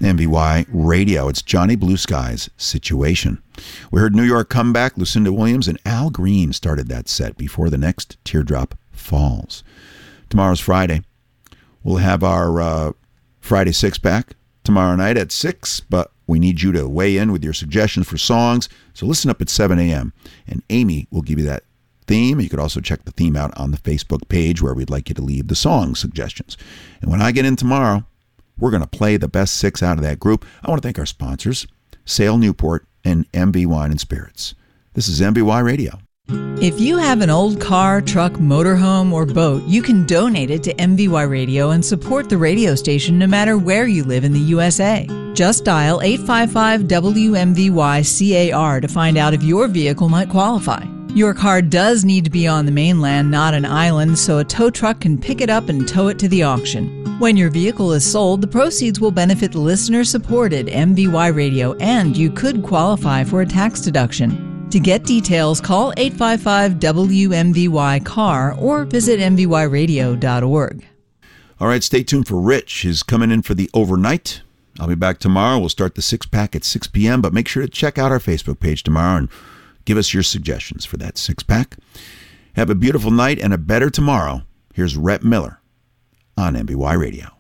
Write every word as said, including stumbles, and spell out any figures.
M V Y Radio. It's Johnny Blue Sky's Situation. We heard New York Comeback, Lucinda Williams, and Al Green started that set before the next Teardrop Falls. Tomorrow's Friday. We'll have our uh, Friday six-pack tomorrow night at six, but we need you to weigh in with your suggestions for songs. So listen up at seven a.m. and Amy will give you that theme. You could also check the theme out on the Facebook page where we'd like you to leave the song suggestions. And when I get in tomorrow, we're going to play the best six out of that group. I want to thank our sponsors, Sale Newport and M V Wine and Spirits. This is M V Y Radio. If you have an old car, truck, motorhome, or boat, you can donate it to M V Y Radio and support the radio station no matter where you live in the U S A. Just dial eight five five W M V Y C A R to find out if your vehicle might qualify. Your car does need to be on the mainland, not an island, so a tow truck can pick it up and tow it to the auction. When your vehicle is sold, the proceeds will benefit listener-supported M V Y Radio, and you could qualify for a tax deduction. To get details, call eight five five W M V Y C A R or visit M V Y radio dot org. All right, stay tuned for Rich. He's coming in for the overnight. I'll be back tomorrow. We'll start the six-pack at six p.m., but make sure to check out our Facebook page tomorrow and give us your suggestions for that six-pack. Have a beautiful night and a better tomorrow. Here's Rhett Miller on M V Y Radio.